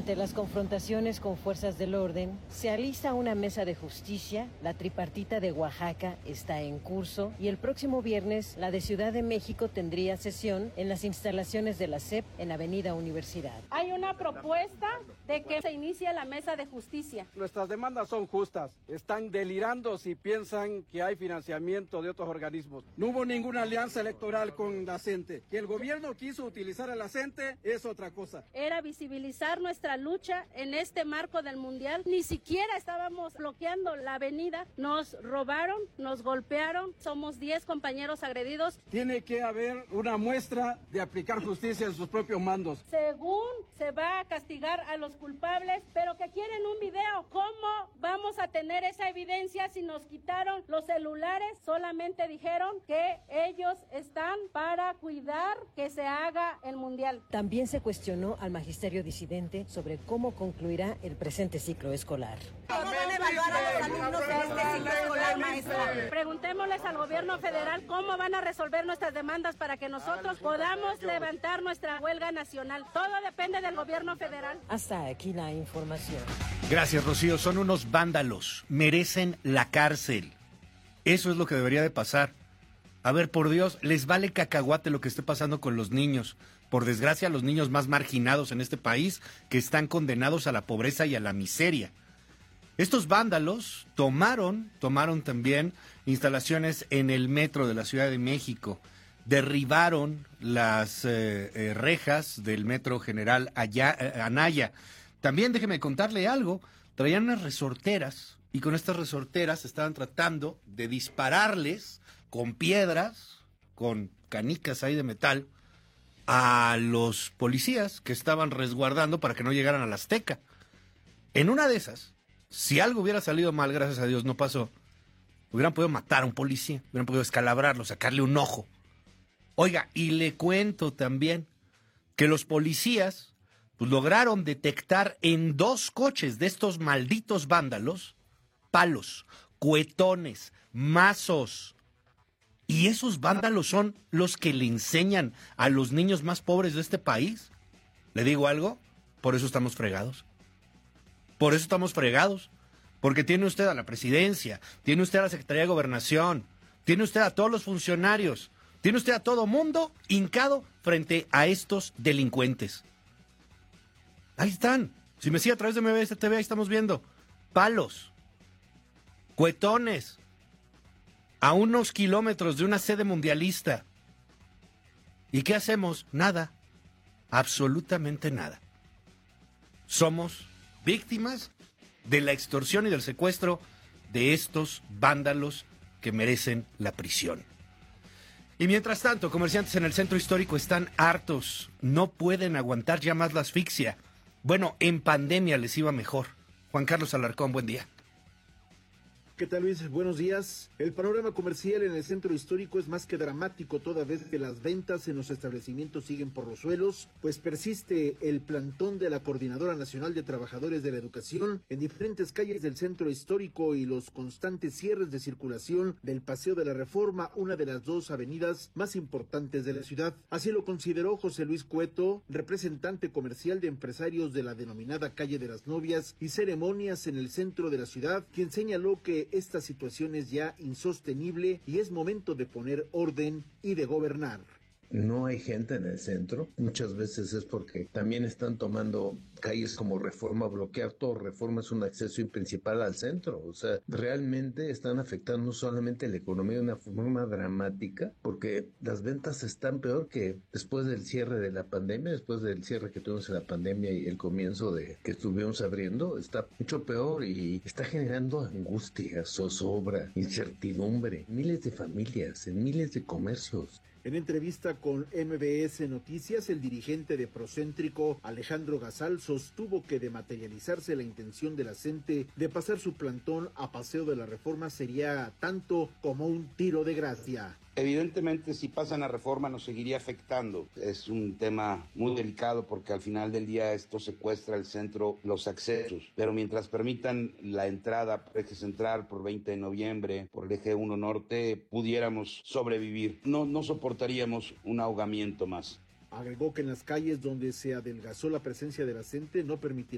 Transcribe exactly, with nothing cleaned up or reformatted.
Ante las confrontaciones con fuerzas del orden, se alista una mesa de justicia, la tripartita de Oaxaca está en curso y el próximo viernes la de Ciudad de México tendría sesión en las instalaciones de la S E P en Avenida Universidad. Hay una propuesta de que se inicie la mesa de justicia. Nuestras demandas son justas. Están delirando si piensan que hay financiamiento de otros organismos. No hubo ninguna alianza electoral con la CENTE. Que el gobierno quiso utilizar a la CENTE es otra cosa. Era visibilizar nuestra nuestra lucha en este marco del mundial. Ni siquiera estábamos bloqueando la avenida, nos robaron, nos golpearon, somos diez compañeros agredidos. Tiene que haber una muestra de aplicar justicia en sus propios mandos. Según se va a castigar a los culpables, pero que quieren un video. ¿Cómo vamos a tener esa evidencia si nos quitaron los celulares? Solamente dijeron que ellos están para cuidar que se haga el mundial. También se cuestionó al magisterio disidente sobre cómo concluirá el presente ciclo escolar. ¿Cómo van a evaluar a los alumnos de este ciclo escolar, maestra? Preguntémosles al gobierno federal cómo van a resolver nuestras demandas para que nosotros podamos levantar nuestra huelga nacional. Todo depende del gobierno federal. Hasta aquí la información. Gracias, Rocío. Son unos vándalos. Merecen la cárcel. Eso es lo que debería de pasar. A ver, por Dios, les vale cacahuate lo que esté pasando con los niños. Por desgracia, los niños más marginados en este país que están condenados a la pobreza y a la miseria. Estos vándalos tomaron, tomaron también instalaciones en el metro de la Ciudad de México. Derribaron las eh, eh, rejas del metro General Aya, eh, Anaya. También déjeme contarle algo. Traían unas resorteras y con estas resorteras estaban tratando de dispararles con piedras, con canicas ahí de metal, a los policías que estaban resguardando para que no llegaran a la Azteca. En una de esas, si algo hubiera salido mal, gracias a Dios no pasó, hubieran podido matar a un policía, hubieran podido escalabrarlo, sacarle un ojo. Oiga, y le cuento también que los policías pues, lograron detectar en dos coches de estos malditos vándalos palos, cuetones, mazos. ¿Y esos vándalos son los que le enseñan a los niños más pobres de este país? ¿Le digo algo? Por eso estamos fregados. Por eso estamos fregados. Porque tiene usted a la presidencia, tiene usted a la Secretaría de Gobernación, tiene usted a todos los funcionarios, tiene usted a todo mundo hincado frente a estos delincuentes. Ahí están. Si me sigue a través de M B S T V, ahí estamos viendo. Palos, cuetones, a unos kilómetros de una sede mundialista. ¿Y qué hacemos? Nada. Absolutamente nada. Somos víctimas de la extorsión y del secuestro de estos vándalos que merecen la prisión. Y mientras tanto, comerciantes en el centro histórico están hartos. No pueden aguantar ya más la asfixia. Bueno, en pandemia les iba mejor. Juan Carlos Alarcón, buen día. ¿Qué tal, Luis? Buenos días. El panorama comercial en el centro histórico es más que dramático, toda vez que las ventas en los establecimientos siguen por los suelos, pues persiste el plantón de la Coordinadora Nacional de Trabajadores de la Educación en diferentes calles del centro histórico y los constantes cierres de circulación del Paseo de la Reforma, una de las dos avenidas más importantes de la ciudad. Así lo consideró José Luis Cueto, representante comercial de empresarios de la denominada Calle de las Novias y Ceremonias en el centro de la ciudad, quien señaló que esta situación es ya insostenible y es momento de poner orden y de gobernar. No hay gente en el centro, muchas veces es porque también están tomando calles como Reforma, bloquear todo Reforma es un acceso principal al centro, o sea, realmente están afectando no solamente la economía de una forma dramática, porque las ventas están peor que después del cierre de la pandemia, después del cierre que tuvimos en la pandemia y el comienzo de que estuvimos abriendo, está mucho peor y está generando angustia, zozobra, incertidumbre, miles de familias, en miles de comercios. En entrevista con M B S Noticias, el dirigente de Procéntrico, Alejandro Gazal, sostuvo que de materializarse la intención de la CENTE de pasar su plantón a Paseo de la Reforma sería tanto como un tiro de gracia. Evidentemente, si pasan a Reforma nos seguiría afectando. Es un tema muy delicado porque al final del día esto secuestra el centro, los accesos. Pero mientras permitan la entrada por eje central, por veinte de noviembre, por el eje uno norte, pudiéramos sobrevivir. No, no soportaríamos un ahogamiento más. Agregó que en las calles donde se adelgazó la presencia de la CENTE no permitirá